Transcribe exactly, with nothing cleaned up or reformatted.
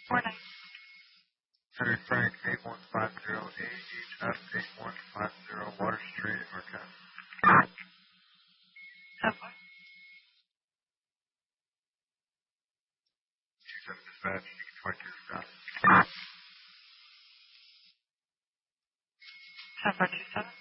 Morning. Terry Frank, eight one five zero A H F eight one five zero Water Street, Marquette. Subway. two seven dispatch, you can try to stop. seven five two seven.